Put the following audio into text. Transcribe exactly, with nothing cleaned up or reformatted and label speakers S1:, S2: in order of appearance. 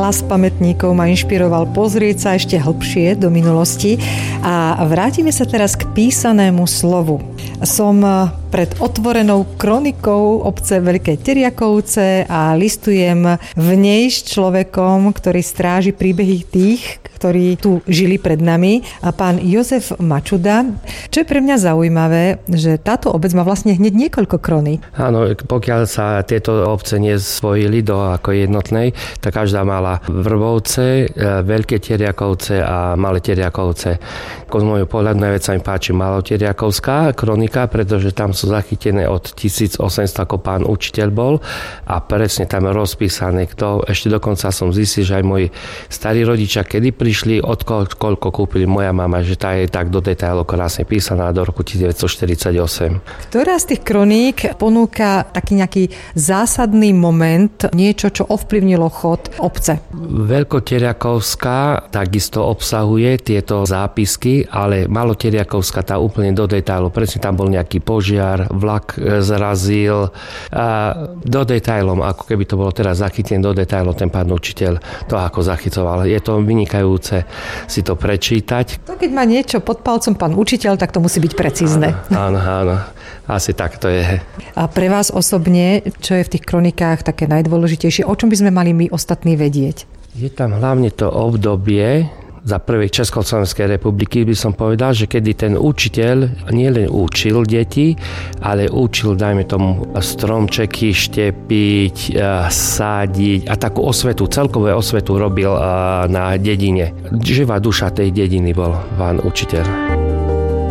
S1: hlas pamätníkov ma inšpiroval pozrieť sa ešte hlbšie do minulosti a vrátime sa teraz k písanému slovu. Som pred otvorenou kronikou obce Veľké Teriakovce a listujem v nej s človekom, ktorý stráži príbehy tých, ktorí tu žili pred nami, a pán Jozef Mačuda. Čo je pre mňa zaujímavé, že táto obec má vlastne hneď niekoľko kroník.
S2: Áno, pokiaľ sa tieto obce nespojili do ako jednotnej, tak každá mala Vrbovce, Veľké Teriakovce a Malé Teriakovce. Z môjho pohľadu najviac sa mi páči Maloteriakovská kronika, pretože tam sú zachytené od tisíc osemsto, ako pán učiteľ bol, a presne tam je rozpísané, kto, ešte dokonca som zistil, že aj moji starí rodičia, kedy prišli, od koľko kúpili moja mama, že tá je tak do detailov krásne písaná do roku devätnásťstoštyridsaťosem. Ktorá
S1: z tých kroník ponúka taký nejaký zásadný moment, niečo, čo ovplyvnilo chod obce?
S2: Veľkoteriakovská takisto obsahuje tieto zápisky, ale Maloteriakovská tá úplne do detailov. Presne tam bol nejaký požiar, vlak zrazil. A do detailom, ako keby to bolo teraz zachytené do detailov, ten pán učiteľ to ako zachycoval. Je to vynikajúce si to prečítať.
S1: To keď má niečo pod palcom pán učiteľ, tak to musí byť precízne.
S2: Áno, áno. Asi tak to je.
S1: A pre vás osobne, čo je v tých kronikách také najdôležitejšie? O čom by sme mali my ostatní vedieť?
S2: Je tam hlavne to obdobie za prvej Československej republiky, by som povedal, že kedy ten učiteľ nielen učil deti, ale učil, dajme tomu, stromčeky štepiť, sádiť a takú osvetu, celkovú osvetu robil na dedine. Živá duša tej dediny bol pán učiteľ.